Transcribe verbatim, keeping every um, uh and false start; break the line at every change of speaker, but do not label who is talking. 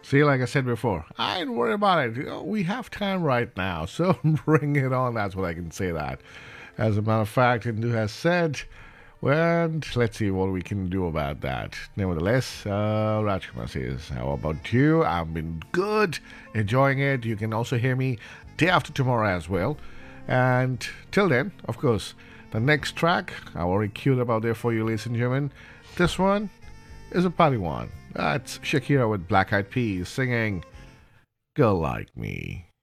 See, like I said before, I ain't worried about it. You know, we have time right now, so bring it on. That's what I can say that. As a matter of fact, Hindu has said, well, let's see what we can do about that. Nevertheless, uh, Rajkumar says, how about you? I've been good, enjoying it. You can also hear me day after tomorrow as well. And till then, of course, the next track I already queued up out there for you, ladies and gentlemen. This one is a party one. That's Shakira with Black Eyed Peas singing Girl Like Me.